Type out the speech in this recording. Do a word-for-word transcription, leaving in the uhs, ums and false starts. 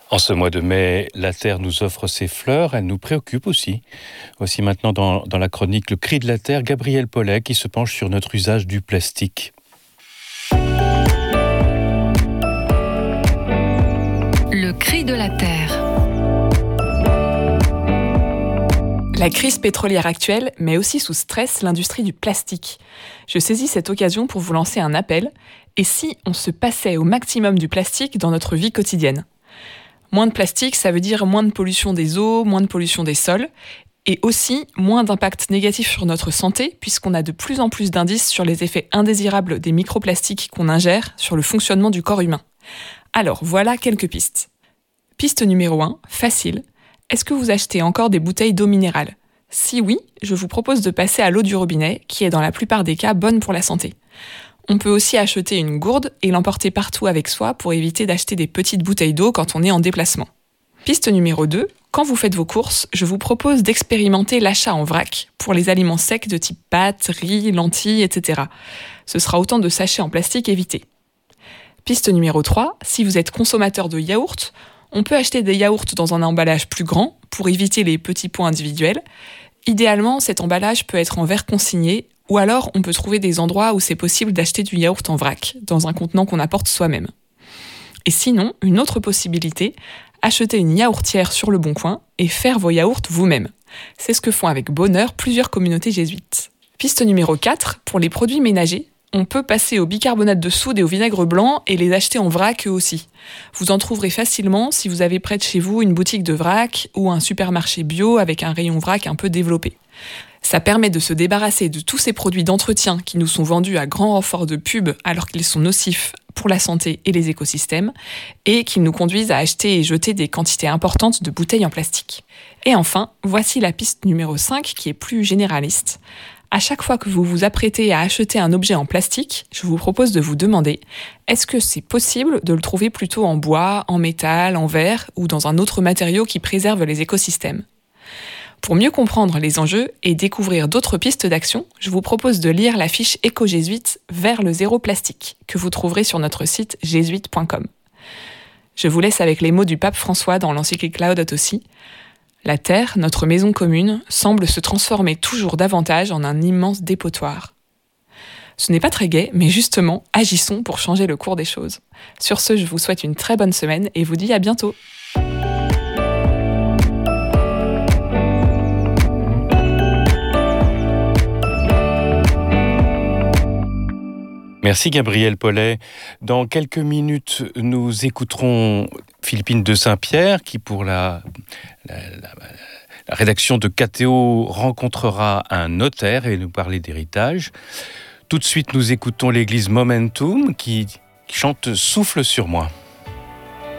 En ce mois de mai, la Terre nous offre ses fleurs, elle nous préoccupe aussi. Voici maintenant dans, dans la chronique Le cri de la Terre, Gabriel Pollet qui se penche sur notre usage du plastique. Le cri de la Terre. La crise pétrolière actuelle met aussi sous stress l'industrie du plastique. Je saisis cette occasion pour vous lancer un appel. Et si on se passait au maximum du plastique dans notre vie quotidienne ? Moins de plastique, ça veut dire moins de pollution des eaux, moins de pollution des sols, et aussi moins d'impact négatif sur notre santé, puisqu'on a de plus en plus d'indices sur les effets indésirables des microplastiques qu'on ingère sur le fonctionnement du corps humain. Alors, voilà quelques pistes. Piste numéro un, facile. Est-ce que vous achetez encore des bouteilles d'eau minérale ? Si oui, je vous propose de passer à l'eau du robinet, qui est dans la plupart des cas bonne pour la santé. On peut aussi acheter une gourde et l'emporter partout avec soi pour éviter d'acheter des petites bouteilles d'eau quand on est en déplacement. Piste numéro deux, quand vous faites vos courses, je vous propose d'expérimenter l'achat en vrac pour les aliments secs de type pâtes, riz, lentilles, et cetera. Ce sera autant de sachets en plastique évités. Piste numéro trois, si vous êtes consommateur de yaourt, on peut acheter des yaourts dans un emballage plus grand pour éviter les petits pots individuels. Idéalement, cet emballage peut être en verre consigné, ou alors on peut trouver des endroits où c'est possible d'acheter du yaourt en vrac, dans un contenant qu'on apporte soi-même. Et sinon, une autre possibilité, acheter une yaourtière sur le Bon Coin et faire vos yaourts vous-même. C'est ce que font avec bonheur plusieurs communautés jésuites. Piste numéro quatre, pour les produits ménagers, on peut passer au bicarbonate de soude et au vinaigre blanc et les acheter en vrac eux aussi. Vous en trouverez facilement si vous avez près de chez vous une boutique de vrac ou un supermarché bio avec un rayon vrac un peu développé. Ça permet de se débarrasser de tous ces produits d'entretien qui nous sont vendus à grand renfort de pub alors qu'ils sont nocifs pour la santé et les écosystèmes et qui nous conduisent à acheter et jeter des quantités importantes de bouteilles en plastique. Et enfin, voici la piste numéro cinq qui est plus généraliste. À chaque fois que vous vous apprêtez à acheter un objet en plastique, je vous propose de vous demander est-ce que c'est possible de le trouver plutôt en bois, en métal, en verre ou dans un autre matériau qui préserve les écosystèmes ? Pour mieux comprendre les enjeux et découvrir d'autres pistes d'action, je vous propose de lire la fiche éco-jésuite Vers le zéro plastique que vous trouverez sur notre site jésuite point com. Je vous laisse avec les mots du pape François dans l'encyclique Laudato Si. La Terre, notre maison commune, semble se transformer toujours davantage en un immense dépotoir. Ce n'est pas très gai, mais justement, agissons pour changer le cours des choses. Sur ce, je vous souhaite une très bonne semaine et vous dis à bientôt. Merci Gabriel Pollet. Dans quelques minutes, nous écouterons Philippine de Saint-Pierre qui, pour la, la, la, la rédaction de K T O, rencontrera un notaire et nous parler d'héritage. Tout de suite, nous écoutons l'église Momentum qui chante « Souffle sur moi ».